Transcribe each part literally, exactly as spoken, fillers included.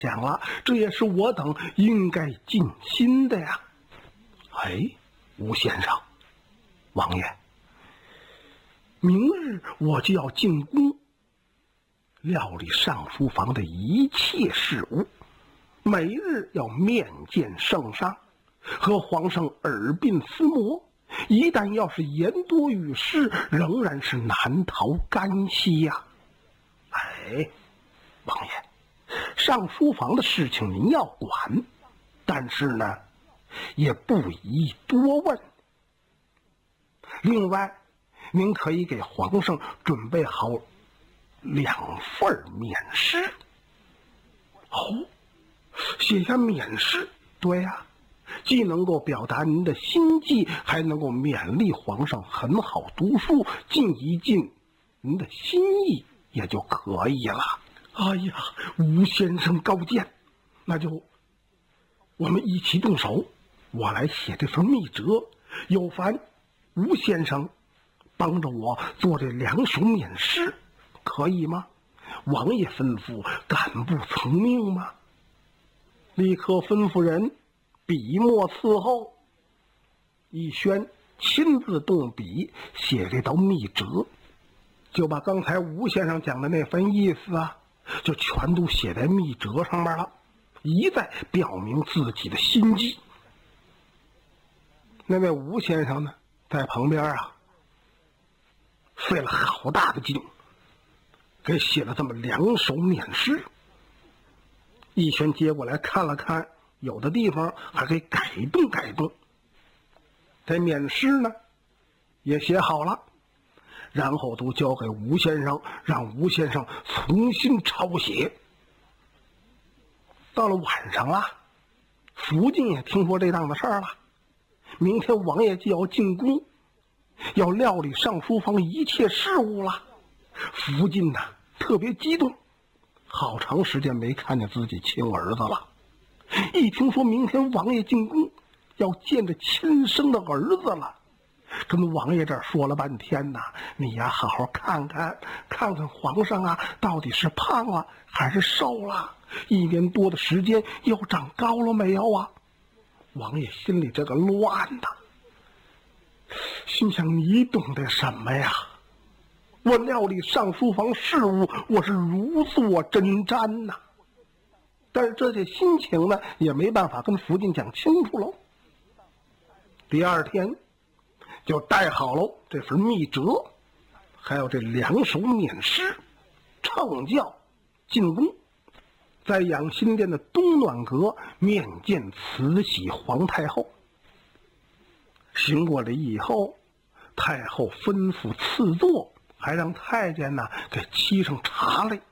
想了，这也是我等应该尽心的呀。哎，吴先生，王爷，明日我就要进宫，料理上书房的一切事务，每日要面见圣上，和皇上耳鬓厮磨。一旦要是言多语失，仍然是难逃干系呀。哎，王爷，上书房的事情您要管，但是呢，也不宜多问。另外，您可以给皇上准备好两份免诗。哦，写下免诗，对呀、啊，既能够表达您的心迹，还能够勉励皇上很好读书，尽一尽您的心意也就可以了。哎呀，吴先生高见，那就我们一起动手，我来写这份密折，有烦吴先生帮着我做这两首免诗，可以吗？王爷吩咐，敢不从命吗？立刻吩咐人笔墨伺候。奕轩亲自动笔写这道密折，就把刚才吴先生讲的那份意思啊，就全都写在密折上面了，一再表明自己的心迹。那位吴先生呢，在旁边啊，费了好大的劲，给写了这么两首免诗。奕轩接过来看了看，有的地方还给改动改动。这免诗呢，也写好了，然后都交给吴先生，让吴先生重新抄写。到了晚上了，福晋也听说这档子事儿了，明天王爷就要进宫，要料理上书房一切事务了。福晋呐，特别激动，好长时间没看见自己亲儿子了。一听说明天王爷进宫，要见着亲生的儿子了，跟王爷这儿说了半天呐，你呀好好看看，看看皇上啊，到底是胖了还是瘦了？一年多的时间又长高了没有啊？王爷心里这个乱呐，心想你懂得什么呀？我料理上书房事务，我是如坐针毡呐。但是这些心情呢，也没办法跟福晋讲清楚喽。第二天就带好喽这份密折，还有这两首免诗，乘轿进宫，在养心殿的东暖阁面见慈禧皇太后。行过来以后，太后吩咐赐座，还让太监呢给沏上茶来。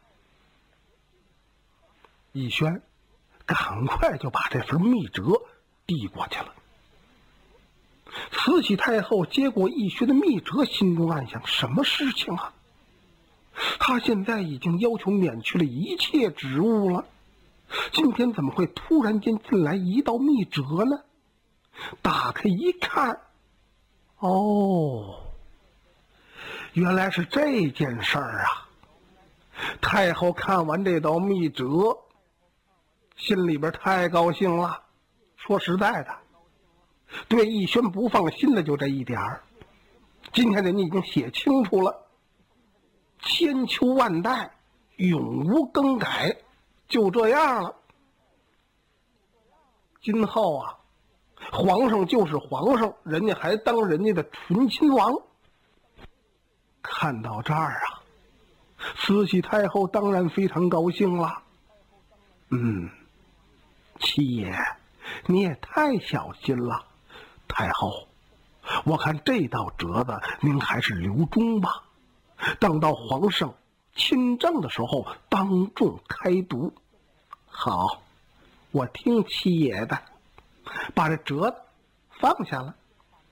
奕轩赶快就把这份密折递过去了。慈禧太后接过奕轩的密折，心中暗想：什么事情啊？他现在已经要求免去了一切职务了，今天怎么会突然间进来一道密折呢？打开一看，哦，原来是这件事儿啊！太后看完这道密折，心里边太高兴了。说实在的，对奕轩不放心的就这一点儿。今天人家已经写清楚了，千秋万代永无更改，就这样了。今后啊，皇上就是皇上，人家还当人家的纯亲王。看到这儿啊，慈禧太后当然非常高兴了。嗯，七爷，你也太小心了。太后，我看这道折子您还是留中吧，等到皇上亲政的时候当众开读。好，我听七爷的，把这折子放下了。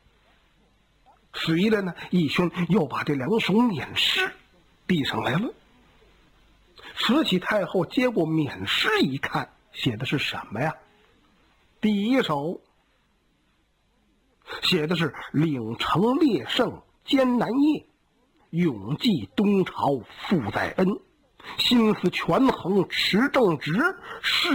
随着呢，奕轩又把这两首免诗递上来了。慈禧太后接过免诗一看，写的是什么呀？第一首写的是领城烈胜艰难业，永继东朝父载恩，心思权衡持正直，